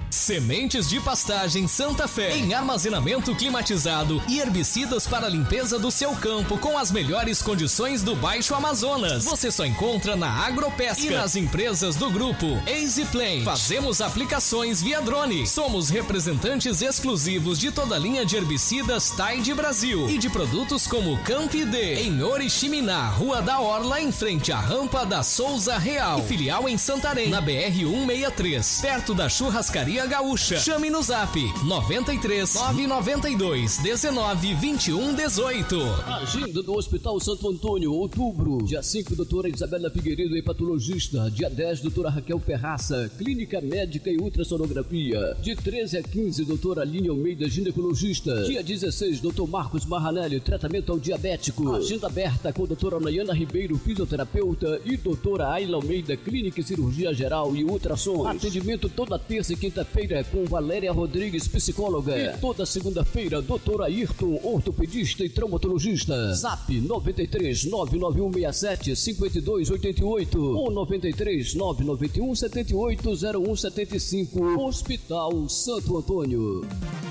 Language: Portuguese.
Sementes de pastagem Santa Fé, em armazenamento climatizado e herbicidas para a limpeza do seu campo com as melhores condições do Baixo Amazonas. Você só encontra na Agropesca e nas empresas do grupo EasyPlant. Fazemos aplicações via drone. Somos representantes exclusivos de toda a linha de herbicidas Tide Brasil e de produtos como Campide, em Oriximiná, Rua da Orla, em frente à rampa da Souza Real, e filial em Santarém, na BR-163, perto da Churrascaria Gaúcha. Chame no zap 93 992 19 21 18. Agenda do Hospital Santo Antônio, outubro. Dia 5, doutora Isabela Figueiredo, hepatologista. Dia 10, doutora Raquel Ferraça, clínica médica e ultrassonografia. De 13 a 15, doutora Aline Almeida, ginecologista. Dia 16, doutor Marcos Marranelli, tratamento ao diabético. Agenda aberta com doutora Nayana Ribeiro, fisioterapeuta, e doutora Ayla Almeida, clínica e cirurgia geral e ultrassom. Atendimento toda terça e quinta-feira com Valéria Rodrigues, psicóloga. E toda segunda-feira, doutora Ayrton, ortopedista e traumatologista. Zap 93 99167 5288 ou 93 991 780175. Hospital Santo Antônio.